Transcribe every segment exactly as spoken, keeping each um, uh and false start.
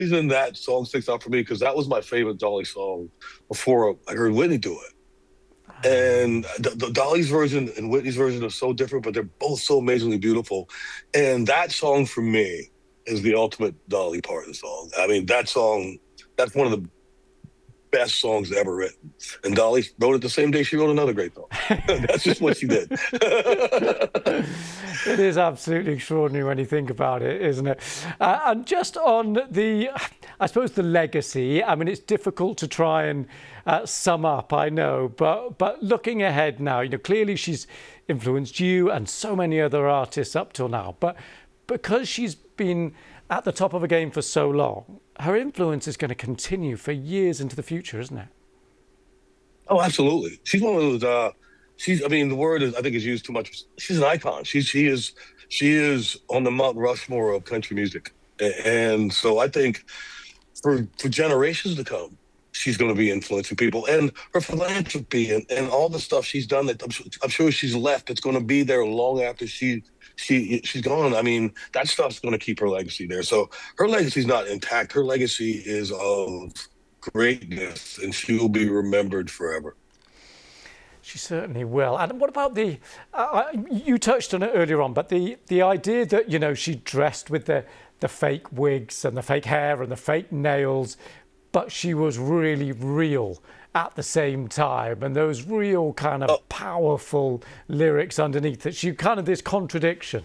reason that song sticks out for me because that was my favorite Dolly song before I heard Whitney do it. And the, the Dolly's version and Whitney's version are so different, but they're both so amazingly beautiful. And that song for me is the ultimate Dolly Parton song. I mean, that song, that's one of the best songs ever written. And Dolly wrote it the same day she wrote another great song. That's just what she did. It is absolutely extraordinary when you think about it, isn't it? Uh, and just on the, I suppose, the legacy, I mean, it's difficult to try and uh, sum up, I know, but, but looking ahead now, you know, clearly she's influenced you and so many other artists up till now, but because she's been at the top of a game for so long, her influence is going to continue for years into the future, isn't it? Oh, absolutely. She's one of those, uh, she's, I mean, the word is, I think is used too much. She's an icon. She's, she is, she is on the Mount Rushmore of country music. And so I think for, for generations to come, she's going to be influencing people, and her philanthropy and, and all the stuff she's done that I'm, sure, I'm sure she's left, it's going to be there long after she, she, she's gone. I mean, that stuff's going to keep her legacy there. So her legacy's not intact. Her legacy is of greatness, and she will be remembered forever. She certainly will. And what about the, uh, you touched on it earlier on, but the, the idea that, you know, she dressed with the, the fake wigs and the fake hair and the fake nails, but she was really real at the same time. And those real kind of oh. powerful lyrics underneath it. She kind of this contradiction.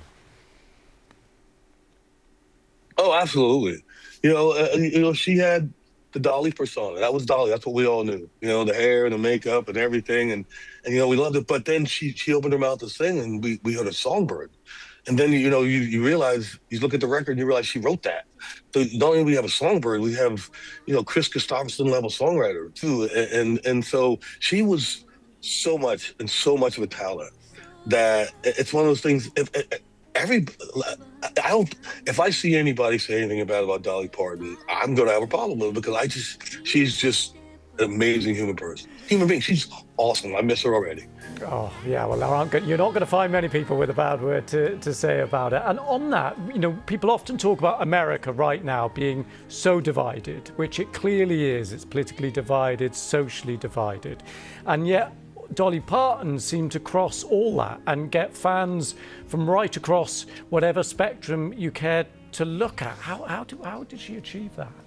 Oh, absolutely. You know, uh, you know, she had the Dolly persona. That was Dolly. That's what we all knew. You know, the hair and the makeup and everything. And, and you know, we loved it. But then she she opened her mouth to sing, and we, we heard a songbird. And then, you know, you, you realize, you look at the record and you realize she wrote that. So not only do we have a songbird, we have, you know, Chris Christopherson level songwriter too. And, and, and so she was so much and so much of a talent that it's one of those things, if, if every, I don't, if I see anybody say anything bad about Dolly Parton, I'm going to have a problem with it because I just, she's just an amazing human person, human being. She's awesome. I miss her already. Oh, yeah, well, there aren't good, you're not going to find many people with a bad word to, to say about it. And on that, you know, people often talk about America right now being so divided, which it clearly is. It's politically divided, socially divided. And yet Dolly Parton seemed to cross all that and get fans from right across whatever spectrum you care to look at. How, how, do, how did she achieve that?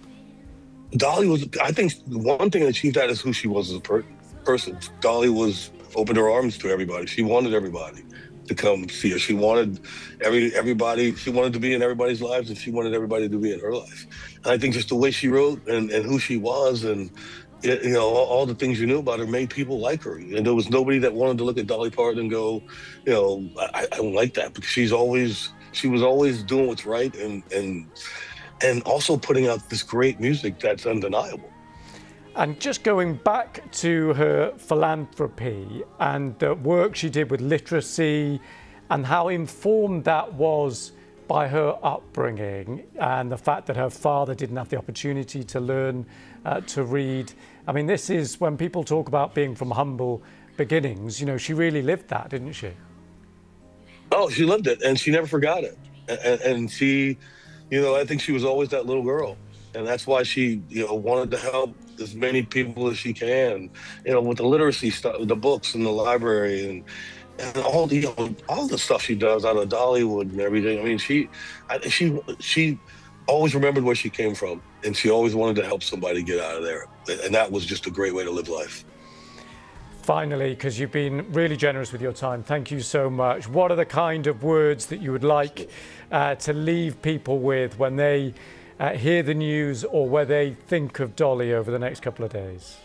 Dolly was, I think one thing that achieved that is who she was as a per person. Dolly was opened her arms to everybody. She wanted everybody to come see her. She wanted every everybody, she wanted to be in everybody's lives, and she wanted everybody to be in her life. And I think just the way she wrote and, and who she was and, you know, all, all the things you knew about her made people like her. And there was nobody that wanted to look at Dolly Parton and go, you know, I, I don't like that, because she's always, she was always doing what's right and, and, and also putting out this great music that's undeniable. And just going back to her philanthropy and the work she did with literacy and how informed that was by her upbringing and the fact that her father didn't have the opportunity to learn uh, to read. I mean, this is when people talk about being from humble beginnings, you know, she really lived that, didn't she? Oh, she lived it, and she never forgot it. And, and she, you know, I think she was always that little girl. And that's why she, you know, wanted to help as many people as she can, you know, with the literacy stuff, the books in the library, and and all the, you know, all the stuff she does out of Dollywood and everything. I mean, she, I, she, she always remembered where she came from, and she always wanted to help somebody get out of there. And that was just a great way to live life. Finally, because you've been really generous with your time, thank you so much. What are the kind of words that you would like uh, to leave people with when they Uh, hear the news or where they think of Dolly over the next couple of days?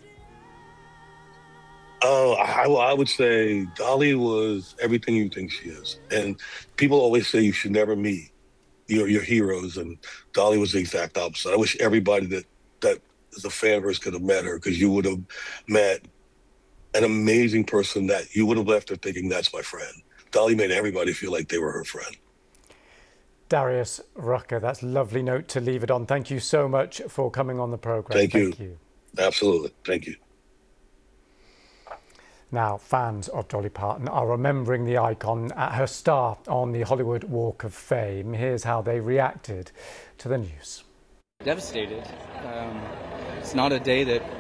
Oh, I, I would say Dolly was everything you think she is. And people always say you should never meet your, your heroes, and Dolly was the exact opposite. I wish everybody that, that is a fan of hers could have met her, because you would have met an amazing person that you would have left her thinking, that's my friend. Dolly made everybody feel like they were her friend. Darius Rucker, that's a lovely note to leave it on. Thank you so much for coming on the programme. Thank you. Thank you. Absolutely. Thank you. Now, fans of Dolly Parton are remembering the icon at her star on the Hollywood Walk of Fame. Here's how they reacted to the news. devastated. Um, it's not a day that